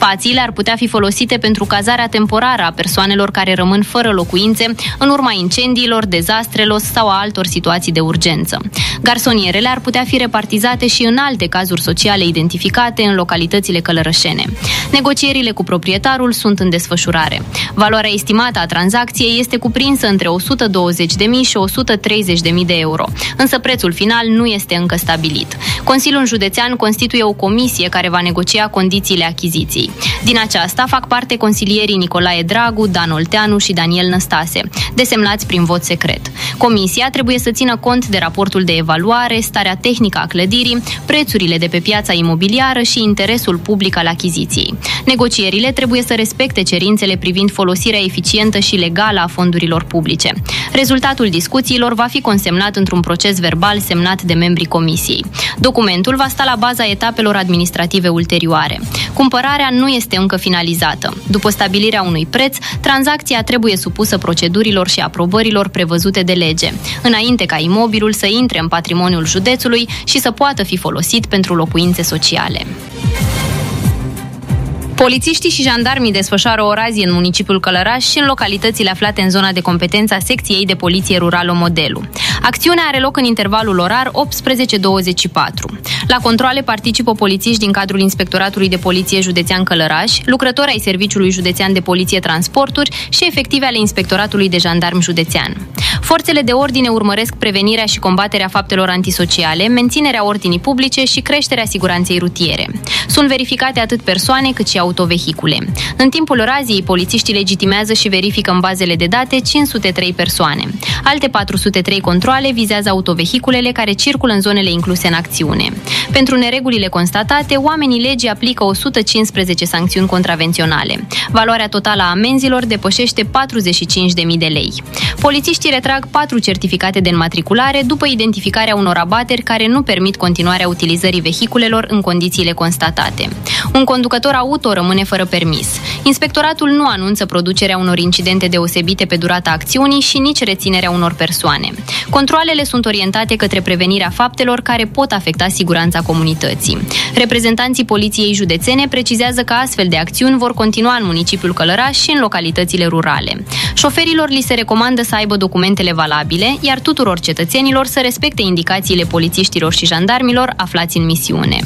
Spațiile ar putea fi folosite pentru cazarea temporară a persoanelor care rămân fără locuințe în urma incendiilor, dezastrelor sau a altor situații de urgență. Garsonierele ar putea fi repartizate și în alte cazuri sociale identificate în localitățile călărășene. Negocierile cu proprietarul sunt în desfășurare. Valoarea estimată a tranzacției este cuprinsă între 120.000 și 130.000 de euro, însă prețul final nu este încă stabilit. Consiliul Județean constituie o comisie care va negocia condițiile achiziției. Din aceasta fac parte consilierii Nicolae Dragu, Dan Olteanu și Daniel Năstase, desemnați prin vot secret. Comisia trebuie să țină cont de raportul de evaluare, starea tehnică a clădirii, prețurile de pe piața imobiliară și interesul public al achiziției. Negocierile trebuie să respecte cerințele privind folosirea eficientă și legală a fondurilor publice. Rezultatul discuțiilor va fi consemnat într-un proces verbal semnat de membrii comisiei. Documentul va sta la baza etapelor administrative ulterioare. Cumpărarea nu este încă finalizată. După stabilirea unui preț, tranzacția trebuie supusă procedurilor și aprobărilor prevăzute de lege, înainte ca imobilul să intre în patrimoniul județului și să poată fi folosit pentru locuințe sociale. Polițiștii și jandarmii desfășoară o razie în municipiul Călăraș și în localitățile aflate în zona de competență a secției de poliție rurală Modelu. Acțiunea are loc în intervalul orar 18-24. La controale participă polițiști din cadrul Inspectoratului de Poliție Județean Călăraș, lucrători ai Serviciului Județean de Poliție Transporturi și efective ale Inspectoratului de Jandarmi Județean. Forțele de ordine urmăresc prevenirea și combaterea faptelor antisociale, menținerea ordinii publice și creșterea siguranței rutiere. Sunt verificate atât persoane cât și autovehicule. În timpul raziei, polițiștii legitimează și verifică în bazele de date 503 persoane. Alte 403 controale vizează autovehiculele care circulă în zonele incluse în acțiune. Pentru neregulile constatate, oamenii legii aplică 115 sancțiuni contravenționale. Valoarea totală a amenzilor depășește 45.000 de lei. Polițiștii retrag 4 certificate de înmatriculare după identificarea unor abateri care nu permit continuarea utilizării vehiculelor în condițiile constatate. Un conducător auto rămâne fără permis. Inspectoratul nu anunță producerea unor incidente deosebite pe durata acțiunii și nici reținerea unor persoane. Controalele sunt orientate către prevenirea faptelor care pot afecta siguranța comunității. Reprezentanții Poliției Județene precizează că astfel de acțiuni vor continua în municipiul Călăraș și în localitățile rurale. Șoferilor li se recomandă să aibă documentele valabile, iar tuturor cetățenilor să respecte indicațiile polițiștilor și jandarmilor aflați în misiune.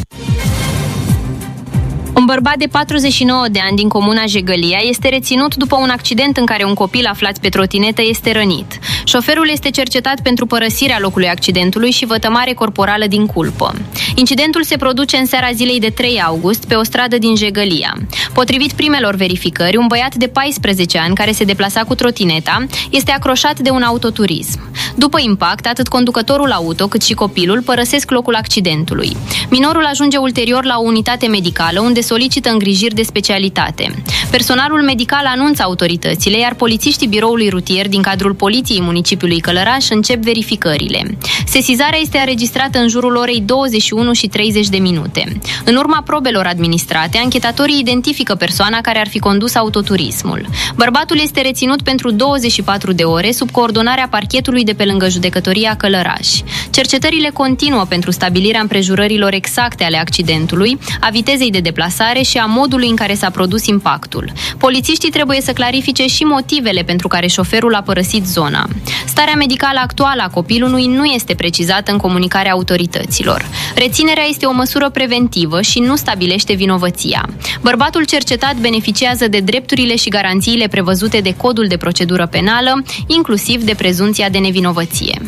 Un bărbat de 49 de ani din comuna Jegălia este reținut după un accident în care un copil aflat pe trotinetă este rănit. Șoferul este cercetat pentru părăsirea locului accidentului și vătămare corporală din culpă. Incidentul se produce în seara zilei de 3 august pe o stradă din Jegălia. Potrivit primelor verificări, un băiat de 14 ani care se deplasa cu trotineta este acroșat de un autoturism. După impact, atât conducătorul auto cât și copilul părăsesc locul accidentului. Minorul ajunge ulterior la o unitate medicală unde solicită îngrijiri de specialitate. Personalul medical anunță autoritățile, iar polițiștii biroului rutier din cadrul poliției municipiului Călăraș încep verificările. Sesizarea este înregistrată în jurul orei 21:30. În urma probelor administrate, anchetatorii identifică persoana care ar fi condus autoturismul. Bărbatul este reținut pentru 24 de ore sub coordonarea parchetului de pe lângă Judecătoria Călăraș. Cercetările continuă pentru stabilirea împrejurărilor exacte ale accidentului, a vitezei de deplasare și a modului în care s-a produs impactul. Polițiștii trebuie să clarifice și motivele pentru care șoferul a părăsit zona. Starea medicală actuală a copilului nu este precizată în comunicarea autorităților. Reținerea este o măsură preventivă și nu stabilește vinovăția. Bărbatul cercetat beneficiază de drepturile și garanțiile prevăzute de Codul de Procedură Penală, inclusiv de prezumția de nevinovăție.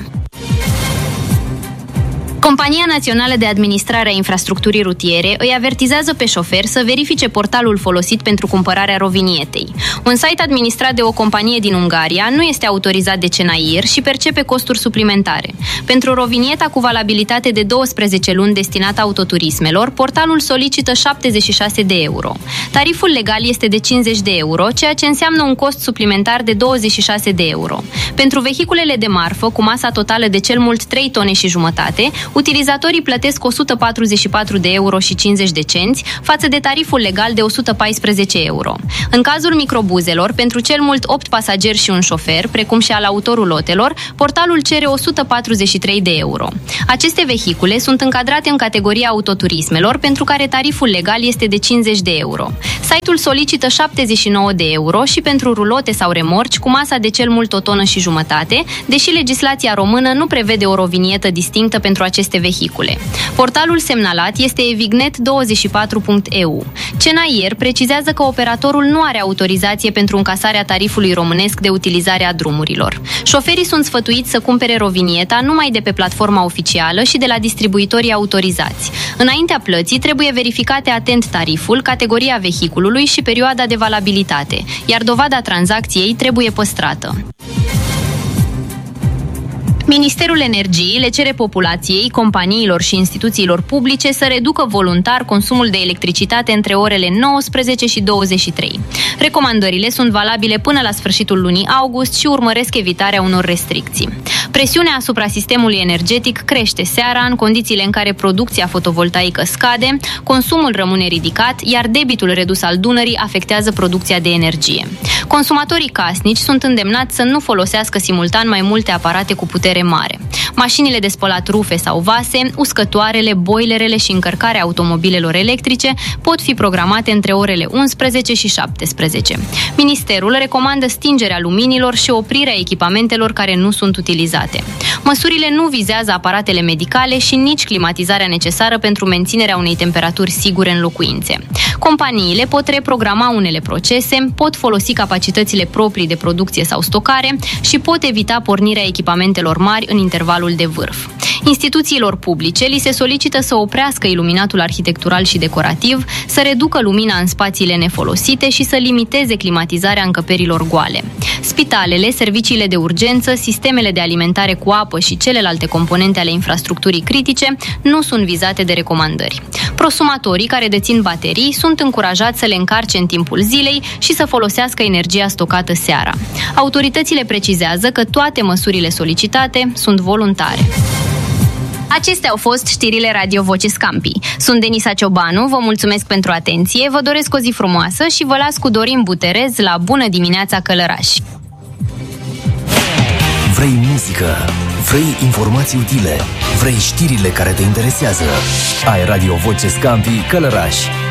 Compania Națională de Administrare a Infrastructurii Rutiere îi avertizează pe șoferi să verifice portalul folosit pentru cumpărarea rovinietei. Un site administrat de o companie din Ungaria nu este autorizat de CNAIR și percepe costuri suplimentare. Pentru rovinieta cu valabilitate de 12 luni destinată autoturismelor, portalul solicită 76 de euro. Tariful legal este de 50 de euro, ceea ce înseamnă un cost suplimentar de 26 de euro. Pentru vehiculele de marfă cu masa totală de cel mult 3 tone și jumătate, Utilizatorii plătesc 144 de euro și 50 de cenți față de tariful legal de 114 euro. În cazul microbuzelor, pentru cel mult 8 pasageri și un șofer, precum și al autorul lotelor, portalul cere 143 de euro. Aceste vehicule sunt încadrate în categoria autoturismelor, pentru care tariful legal este de 50 de euro. Site-ul solicită 79 de euro și pentru rulote sau remorci cu masa de cel mult o tonă și jumătate, deși legislația română nu prevede o rovinietă distinctă pentru aceste vehicule. Portalul semnalat este evignet24.eu. CNAIR precizează că operatorul nu are autorizație pentru încasarea tarifului românesc de utilizare a drumurilor. Șoferii sunt sfătuiți să cumpere rovinieta numai de pe platforma oficială și de la distribuitorii autorizați. Înaintea plății trebuie verificate atent tariful, categoria vehiculului și perioada de valabilitate, iar dovada tranzacției trebuie păstrată. Ministerul Energiei le cere populației, companiilor și instituțiilor publice să reducă voluntar consumul de electricitate între orele 19 și 23. Recomandările sunt valabile până la sfârșitul lunii august și urmăresc evitarea unor restricții. Presiunea asupra sistemului energetic crește seara în condițiile în care producția fotovoltaică scade, consumul rămâne ridicat, iar debitul redus al Dunării afectează producția de energie. Consumatorii casnici sunt îndemnați să nu folosească simultan mai multe aparate cu putere mare. Mașinile de spălat rufe sau vase, uscătoarele, boilerele și încărcarea automobilelor electrice pot fi programate între orele 11 și 17. Ministerul recomandă stingerea luminilor și oprirea echipamentelor care nu sunt utilizate. Măsurile nu vizează aparatele medicale și nici climatizarea necesară pentru menținerea unei temperaturi sigure în locuințe. Companiile pot reprograma unele procese, pot folosi capacitățile proprii de producție sau stocare și pot evita pornirea echipamentelor mari în intervalul de vârf. Instituțiilor publice li se solicită să oprească iluminatul arhitectural și decorativ, să reducă lumina în spațiile nefolosite și să limiteze climatizarea încăperilor goale. Spitalele, serviciile de urgență, sistemele de alimentare cu apă și celelalte componente ale infrastructurii critice nu sunt vizate de recomandări. Prosumatorii care dețin baterii sunt încurajați să le încarce în timpul zilei și să folosească energia stocată seara. Autoritățile precizează că toate măsurile solicitate sunt voluntare. Acestea au fost știrile Radio Voce Scampi. Sunt Denisa Ciobanu, vă mulțumesc pentru atenție, vă doresc o zi frumoasă și vă las cu Dorin Buterez la Bună dimineața Călăraș. Vrei muzică? Vrei informații utile? Vrei știrile care te interesează? Ai Radio Voce Scampi Călăraș.